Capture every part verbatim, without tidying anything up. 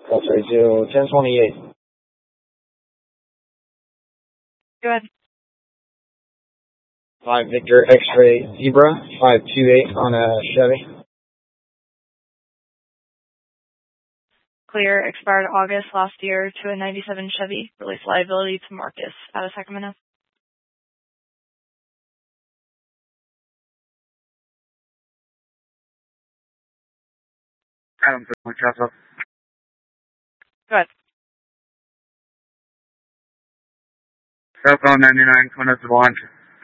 That's right, zero ten twenty-eight. Go ahead. five Victor X-ray Zebra, five two eight on a Chevy. Clear, expired August last year to a ninety-seven Chevy. Release liability to Marcus out of Sacramento. Adam, Castle. Go ahead. Southbound ninety-nine, coming up to launch.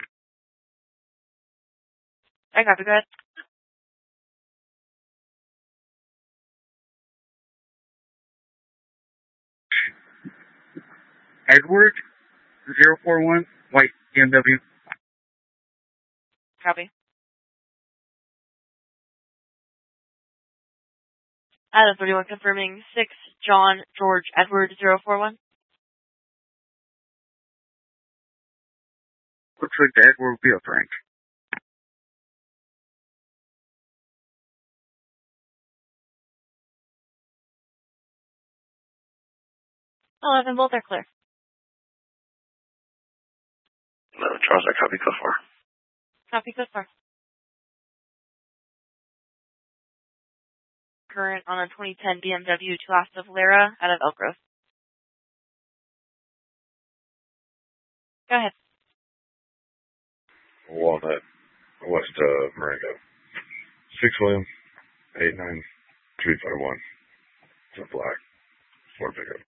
I copy. Go ahead. Edward, zero four one, white B M W. Copy. Adam thirty-one confirming six John George Edward zero four one. Looks like the Edward will be up rank. eleven, both are clear. No, Charles, I copy so far. Copy so far. Current on a twenty ten B M W two-axle Valera out of Elk Grove. Go ahead. Walnut, West uh, Marengo. six William, eight nine two five one. It's a black Ford pickup.